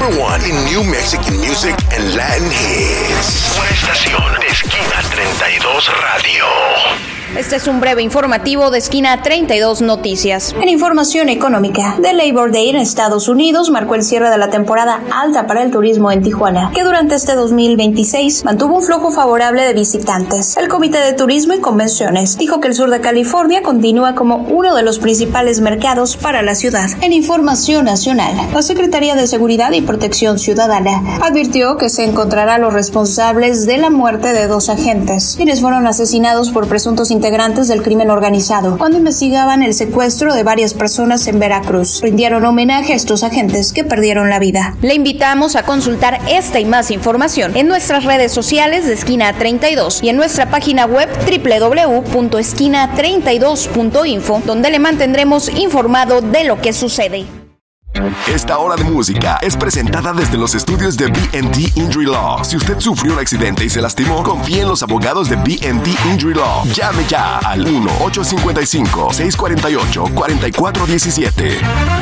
1 in New Mexican music and Latin hits. Una estación de Esquina 32 Radio. Este es un breve informativo de Esquina 32 Noticias. En información económica, The Labor Day en Estados Unidos marcó el cierre de la temporada alta para el turismo en Tijuana, que durante este 2026 mantuvo un flujo favorable de visitantes. El Comité de Turismo y Convenciones dijo que el sur de California continúa como uno de los principales mercados para la ciudad. En información nacional, la Secretaría de Seguridad y Protección Ciudadana advirtió que se encontrará a los responsables de la muerte de 2 agentes, quienes fueron asesinados por presuntos integrantes del crimen organizado cuando investigaban el secuestro de varias personas en Veracruz. Rindieron homenaje a estos agentes que perdieron la vida. Le invitamos a consultar esta y más información en nuestras redes sociales de Esquina 32 y en nuestra página web www.esquina32.info, donde le mantendremos informado de lo que sucede. Esta hora de música es presentada desde los estudios de B&D Injury Law. Si usted sufrió un accidente y se lastimó, confíe en los abogados de B&D Injury Law. Llame ya al 1-855-648-4417.